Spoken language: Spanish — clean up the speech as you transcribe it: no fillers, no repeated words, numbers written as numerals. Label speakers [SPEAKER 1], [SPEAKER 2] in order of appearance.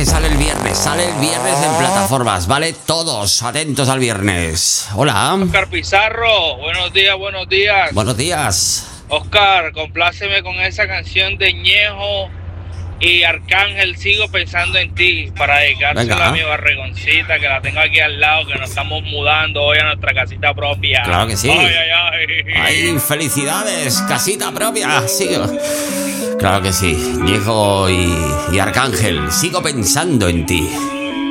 [SPEAKER 1] que sale el viernes en plataformas, ¿vale? Todos atentos al viernes. Hola.
[SPEAKER 2] Oscar Pizarro, buenos días, buenos días.
[SPEAKER 1] Buenos días.
[SPEAKER 2] Oscar, compláceme con esa canción de Ñejo y Arcángel, Sigo Pensando en Ti, para dedicársela a mi barrigoncita, que la tengo aquí al lado, que nos estamos mudando hoy a nuestra casita propia.
[SPEAKER 1] Claro que sí.
[SPEAKER 2] Ay, ay, ay.
[SPEAKER 1] ¡Ay, felicidades! ¡Casita propia! Sigo. Claro que sí. Ñejo y Arcángel, Sigo Pensando en Ti.